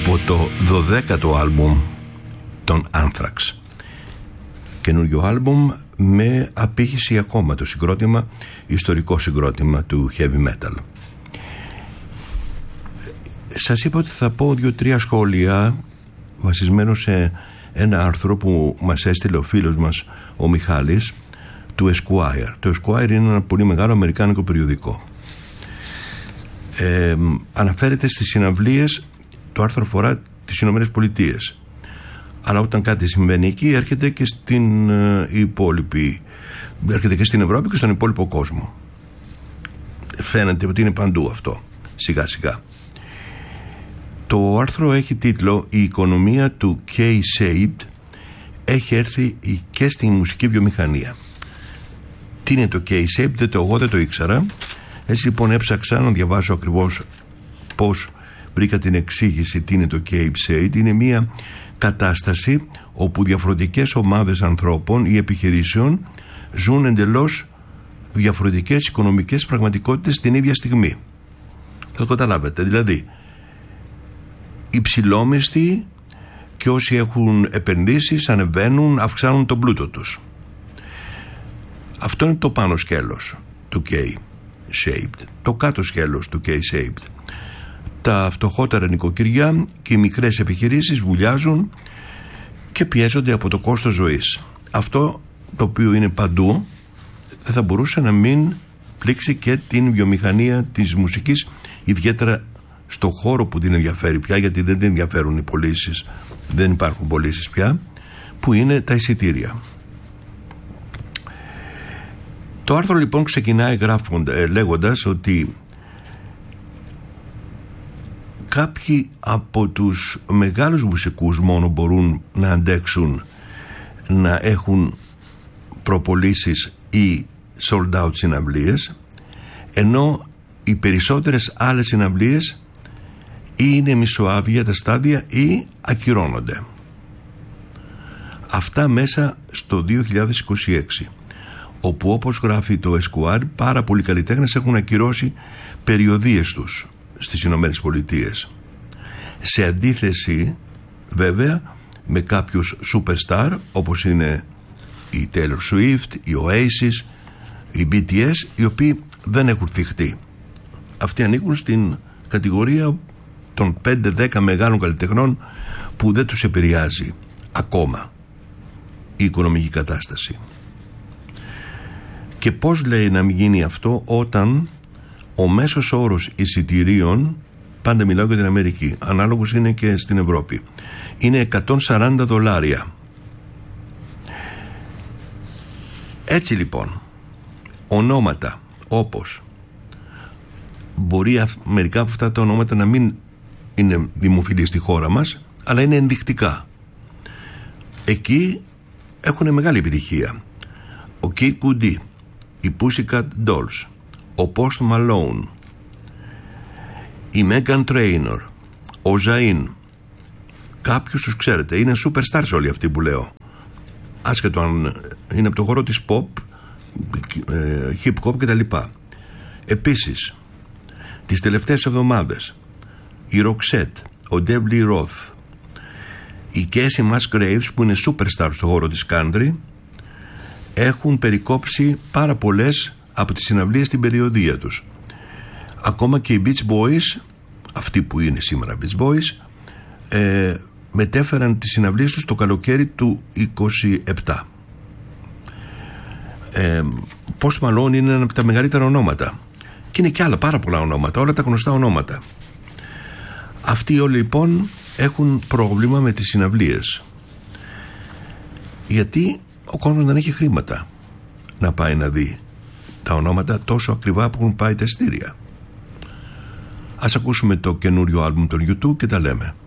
από το 12ο άλμπουμ των Anthrax. Καινούριο άλμπουμ με απήχηση ακόμα το συγκρότημα, ιστορικό συγκρότημα του heavy metal. Σας είπα ότι θα πω 2-3 σχόλια βασισμένο σε ένα άρθρο που μας έστειλε ο φίλος μας ο Μιχάλης του Esquire. Το Esquire είναι ένα πολύ μεγάλο αμερικάνικο περιοδικό. Αναφέρεται στις συναυλίες, το άρθρο αφορά τις Ηνωμένες Πολιτείες, αλλά όταν κάτι συμβαίνει εκεί έρχεται και στην υπόλοιπη, έρχεται και στην Ευρώπη και στον υπόλοιπο κόσμο. Φαίνεται ότι είναι παντού αυτό, σιγά σιγά. Το άρθρο έχει τίτλο «Η οικονομία του K-shaped έχει έρθει και στη μουσική βιομηχανία». Τι είναι το K-shaped? Εγώ δεν το ήξερα. Έτσι λοιπόν έψαξα να διαβάσω ακριβώς πώς βρήκα την εξήγηση τι είναι το K-shaped. Είναι μια κατάσταση όπου διαφορετικές ομάδες ανθρώπων ή επιχειρήσεων ζουν εντελώς διαφορετικές οικονομικές πραγματικότητες την ίδια στιγμή. Θα το καταλάβετε. Δηλαδή, υψηλόμισθοι και όσοι έχουν επενδύσεις ανεβαίνουν, αυξάνουν τον πλούτο τους. Αυτό είναι το πάνω σκέλος του K-shaped. Το κάτω σκέλος του K-shaped. Τα φτωχότερα νοικοκυριά και οι μικρές επιχειρήσεις βουλιάζουν και πιέζονται από το κόστος ζωής. Αυτό το οποίο είναι παντού δεν θα μπορούσε να μην πλήξει και την βιομηχανία της μουσικής, ιδιαίτερα στο χώρο που την ενδιαφέρει πια, γιατί δεν την ενδιαφέρουν οι πωλήσεις, δεν υπάρχουν πωλήσεις πια, που είναι τα εισιτήρια. Το άρθρο λοιπόν ξεκινάει λέγοντας ότι κάποιοι από τους μεγάλους μουσικούς μόνο μπορούν να αντέξουν να έχουν προπωλήσεις ή sold out συναυλίες, ενώ οι περισσότερες άλλες συναυλίες ή είναι μισοάδια τα στάδια ή ακυρώνονται. Αυτά μέσα στο 2026, όπου όπως γράφει το Esquire, πάρα πολλοί καλλιτέχνες έχουν ακυρώσει περιοδίες τους στις Ηνωμένες Πολιτείες, σε αντίθεση βέβαια με κάποιους superstar όπως είναι η Taylor Swift, η Oasis, η BTS, οι οποίοι δεν έχουν θυχτεί. Αυτοί ανήκουν στην κατηγορία των 5-10 μεγάλων καλλιτεχνών που δεν τους επηρεάζει ακόμα η οικονομική κατάσταση. Και πώς λέει να μην γίνει αυτό όταν ο μέσος όρος εισιτηρίων, πάντα μιλάω για την Αμερική, ανάλογος είναι και στην Ευρώπη, είναι $140. Έτσι λοιπόν, ονόματα όπως, μπορεί μερικά από αυτά τα ονόματα να μην είναι δημοφιλή στη χώρα μας, αλλά είναι ενδεικτικά. Εκεί έχουν μεγάλη επιτυχία. Ο Kid Cudi, η Pussycat Dolls, ο Post Malone, η Meghan Trainor, ο Zayn. Κάποιους τους ξέρετε, είναι superstars όλοι αυτοί που λέω, άσχετο αν είναι από το χώρο της pop, hip hop κτλ. Επίσης, τις τελευταίες εβδομάδες η Roxette, ο Dave Lee Roth, η Casey Musgraves που είναι superstar στο χώρο της country, έχουν περικόψει πάρα πολλές από τις συναυλίες στην περιοδία τους. Ακόμα και οι Beach Boys, αυτοί που είναι σήμερα Beach Boys, μετέφεραν τις συναυλίες τους το καλοκαίρι του 27. Post Malone είναι ένα από τα μεγαλύτερα ονόματα και είναι και άλλα πάρα πολλά ονόματα, όλα τα γνωστά ονόματα. Αυτοί όλοι λοιπόν έχουν πρόβλημα με τις συναυλίες, γιατί ο κόσμος δεν έχει χρήματα να πάει να δει τα ονόματα τόσο ακριβά που έχουν πάει τα εισιτήρια. Ας ακούσουμε το καινούριο άλμπουμ των U2 και τα λέμε.